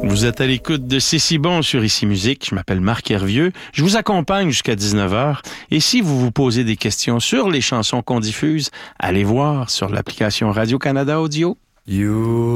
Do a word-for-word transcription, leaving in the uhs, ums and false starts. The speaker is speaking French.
Vous êtes à l'écoute de C'est si bon sur Ici Musique. Je m'appelle Marc Hervieux. Je vous accompagne jusqu'à dix-neuf heures. Et si vous vous posez des questions sur les chansons qu'on diffuse, allez voir sur l'application Radio-Canada Audio. You